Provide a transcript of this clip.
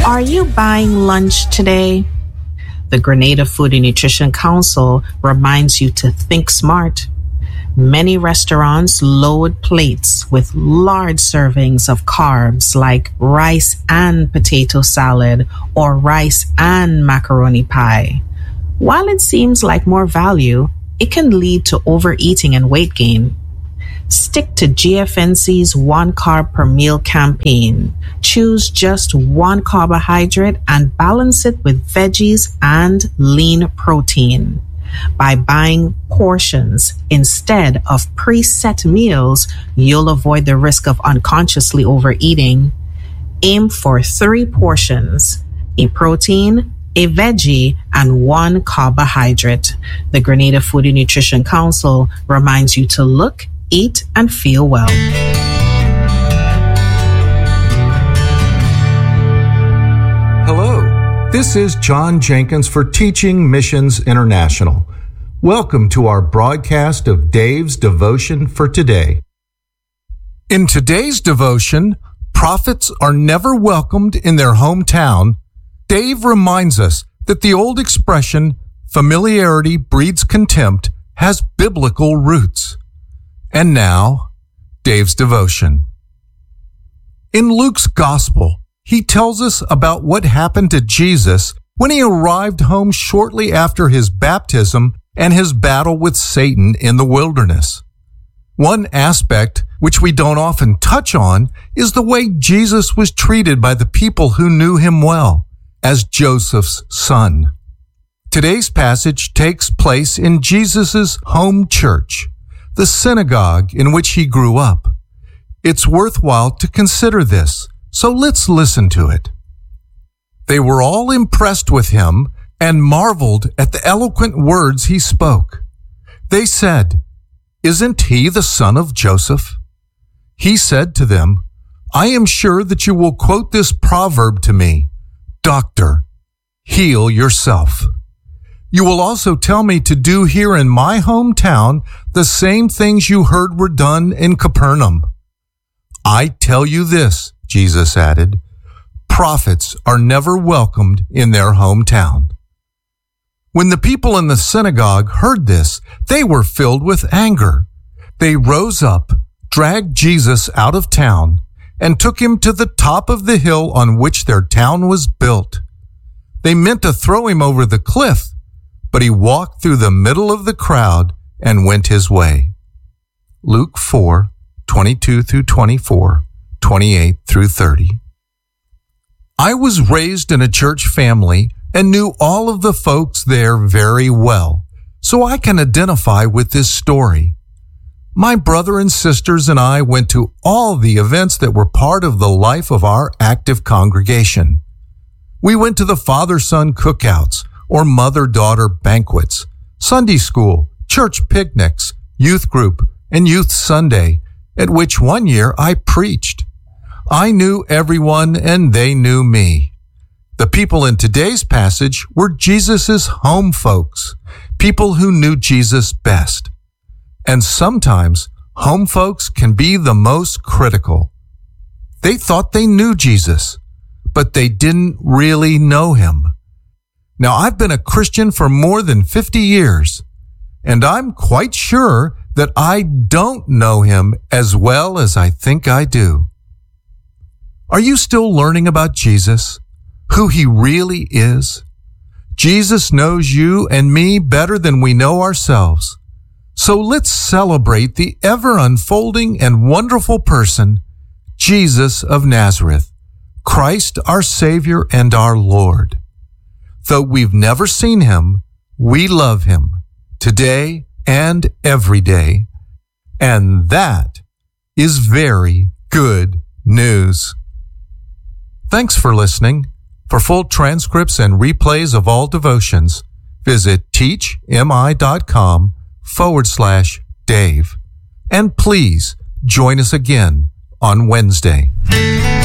Are you buying lunch today? The Grenada Food and Nutrition Council reminds you to think smart. Many restaurants load plates with large servings of carbs like rice and potato salad or rice and macaroni pie. While it seems like more value, it can lead to overeating and weight gain. Stick to GFNC's 1 carb per meal campaign. Choose just 1 carbohydrate and balance it with veggies and lean protein. By buying portions instead of preset meals, you'll avoid the risk of unconsciously overeating. Aim for 3 portions, a protein, a veggie, and 1 carbohydrate. The Grenada Food and Nutrition Council reminds you to look, eat, and feel well. Hello, this is John Jenkins for Teaching Missions International. Welcome to our broadcast of Dave's Devotion for today. In today's devotion, prophets are never welcomed in their hometown. Dave reminds us that the old expression, familiarity breeds contempt, has biblical roots. And now, Dave's devotion. In Luke's Gospel, he tells us about what happened to Jesus when he arrived home shortly after his baptism and his battle with Satan in the wilderness. One aspect which we don't often touch on is the way Jesus was treated by the people who knew him well, as Joseph's son. Today's passage takes place in Jesus' home church, the synagogue in which he grew up. It's worthwhile to consider this, so let's listen to it. They were all impressed with him and marveled at the eloquent words he spoke. They said, "Isn't he the son of Joseph?" He said to them, "I am sure that you will quote this proverb to me, 'Doctor, heal yourself.' You will also tell me to do here in my hometown the same things you heard were done in Capernaum. I tell you this," Jesus added, "prophets are never welcomed in their hometown." When the people in the synagogue heard this, they were filled with anger. They rose up, dragged Jesus out of town, and took him to the top of the hill on which their town was built. They meant to throw him over the cliff, but he walked through the middle of the crowd and went his way. Luke 4:22-24, 28-30. I was raised in a church family and knew all of the folks there very well, so I can identify with this story. My brother and sisters and I went to all the events that were part of the life of our active congregation. We went to the father-son cookouts or mother-daughter banquets, Sunday school, church picnics, youth group, and youth Sunday, at which one year I preached. I knew everyone and they knew me. The people in today's passage were Jesus' home folks, people who knew Jesus best. And sometimes home folks can be the most critical. They thought they knew Jesus, but they didn't really know him. Now, I've been a Christian for more than 50 years, and I'm quite sure that I don't know him as well as I think I do. Are you still learning about Jesus, who he really is? Jesus knows you and me better than we know ourselves. So let's celebrate the ever-unfolding and wonderful person, Jesus of Nazareth, Christ our Savior and our Lord. Though we've never seen him, we love him today and every day. And that is very good news. Thanks for listening. For full transcripts and replays of all devotions, visit teachmi.com/Dave. And please join us again on Wednesday.